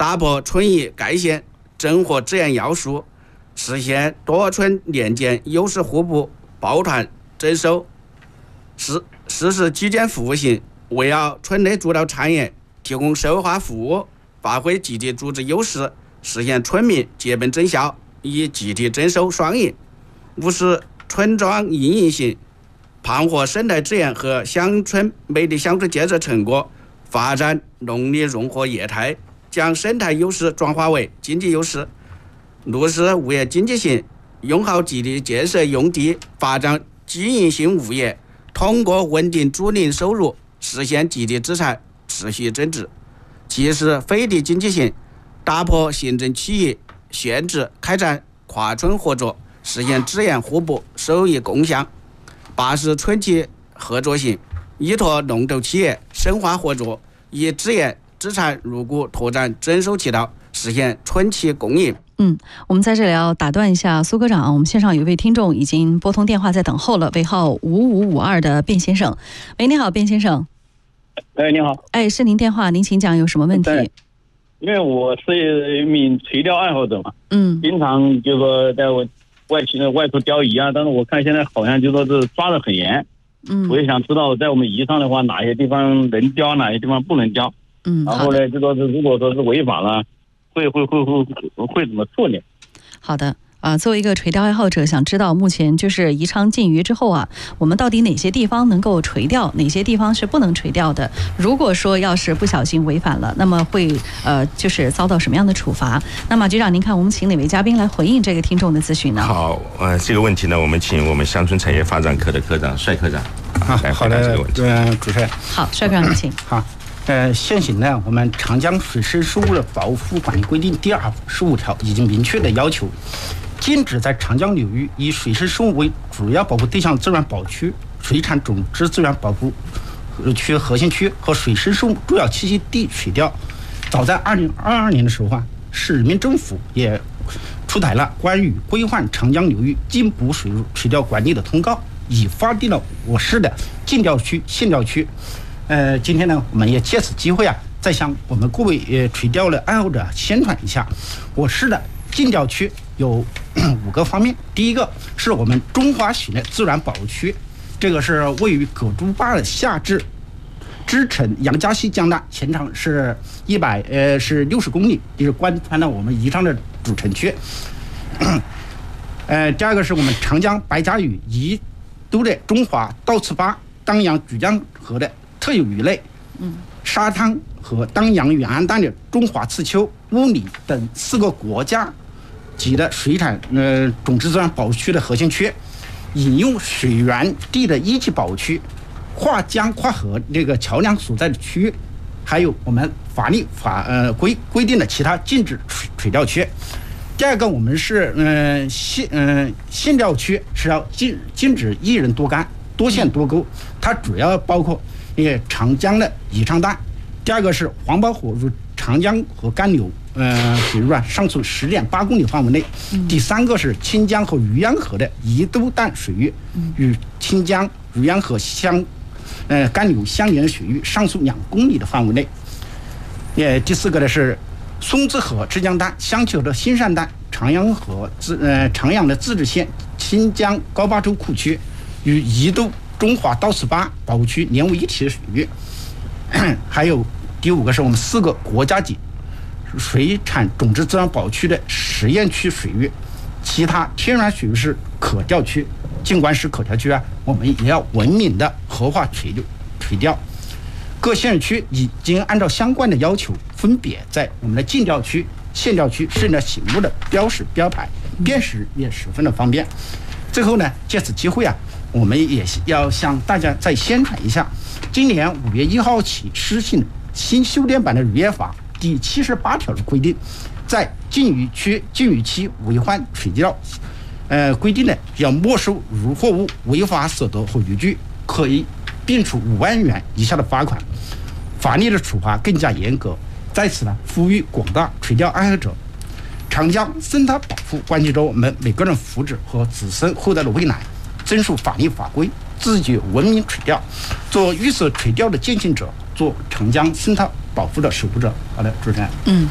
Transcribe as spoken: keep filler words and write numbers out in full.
打破村域界限，整合资源要素，实现多村联建优势互补，抱团增收，实实施基建服务型，围绕村内主导产业提供社会化服务，发挥集体组织优势，实现村民结本增效，以集体增收双赢。五是村庄运营型，盘活生态资源和乡村美丽乡村建设成果，发展农林融合业态，将生态优势转化为经济优势。六是物业经济型，用好集体建设用地，发展经营性物业，通过稳定租赁收入，实现集体资产持续增值。七是非地经济型，打破行政区域限制，开展跨村合作，实现资源互补、收益共享。八是村企合作型，依托龙头企业深化合作，以资源资产入股拓展增收渠道，实现村企共赢。 嗯，我们在这里要打断一下苏科长，我们线上有一位听众已经拨通电话在等候了，尾号五五五二的卞先生。喂，你好，卞先生。 哎，你好。 哎，是您电话，您请讲，有什么问题？ 因为我是一名垂钓爱好者嘛， 嗯， 经常就说在我外去外出钓鱼啊，但是我看现在好像就说是抓得很严，嗯，我也想知道在我们宜上的话，哪些地方能钓，哪些地方不能钓， 嗯， 然后呢，就说是如果说是违法了，会会会会会怎么处理？ 好的。啊，作为一个垂钓爱好者，想知道目前就是宜昌禁渔之后啊，我们到底哪些地方能够垂钓，哪些地方是不能垂钓的？如果说要是不小心违反了，那么会呃就是遭到什么样的处罚？那么局长，您看我们请哪位嘉宾来回应这个听众的咨询呢？ 好，呃，这个问题呢，我们请我们乡村产业发展科的科长帅科长来回答这个问题。 呃，主持人。 好，帅科长您请。 好。呃，现行呢，我们长江水生生物的保护管理规定第二十五条已经明确的要求，禁止在长江流域以水生生物为主要保护对象自然保护区、水产种质自然保护区核心区和水生生物主要栖息地垂钓。早在二零二二年的时候啊，市人民政府也出台了关于规范长江流域禁捕水垂钓管理的通告，已发定了我市的禁钓区、限钓区。呃，今天呢，我们也借此机会啊，再向我们各位呃垂钓的爱好者宣传一下，我市的禁钓区有五个方面。第一个是我们中华型的自然保护区，这个是位于葛洲坝的下至支城杨家溪江段，全长是一百呃是六十公里，就是贯穿了我们宜昌的主城区。呃，第二个是我们长江白甲与宜都的中华倒刺巴、当阳莒江河的特有鱼类，嗯，沙滩和当阳远岸带的中华刺鳅、乌里等四个国家级的水产呃种质自然保护区的核心区，引用水源地的一级保护区，跨江跨河这个桥梁所在的区域，还有我们法律法呃规规定的其他禁止垂垂钓区。第二个，我们是嗯限嗯限钓区是要禁禁止一人多竿、多线多钩，它主要包括呃长江的宜昌段。第二个是黄包河入长江和干流呃水入啊上述十点八公里范围内。嗯、第三个是清江和余江河的宜都段水域，嗯、与清江、余江河相呃干流相连的水域上述两公里的范围内。呃，第四个呢是松滋河之江段、香丘的新山段、长阳河自呃长阳的自治县清江高坝州库区与宜都中华倒刺巴保护区连为一体的水域。还有第五个是我们四个国家级水产种质自然保护区的实验区水域，其他天然水域是可钓区。尽管是可钓区啊，我们也要文明的合法垂垂钓。各县区已经按照相关的要求，分别在我们的禁钓区、限钓区设立了醒目的标识标牌，辨识也十分的方便。最后呢，借此机会啊，我们也要向大家再宣传一下，今年五月一号起施行新修订版的渔业法第七十八条的规定，在禁渔区、禁渔期违反垂钓，呃规定呢要没收渔获物、违法所得和渔具，可以并处五万元以下的罚款，法律的处罚更加严格。在此呢，呼吁广大垂钓爱好者，长江生态保护关系着我们每个人福祉和子孙后代的未来，遵守法律法规，自觉文明垂钓，做绿色垂钓的践行者，做长江生态保护的守护者。好的，主持人。 嗯。